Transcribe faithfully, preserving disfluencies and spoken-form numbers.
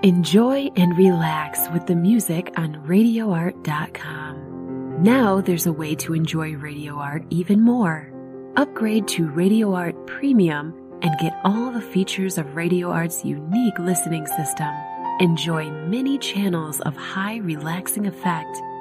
Enjoy and relax with the music on radio art dot com. Now there's a way to enjoy Radio Art even more. Upgrade to Radio Art Premium and get all the features of Radio Art's unique listening system. Enjoy many channels of high relaxing effect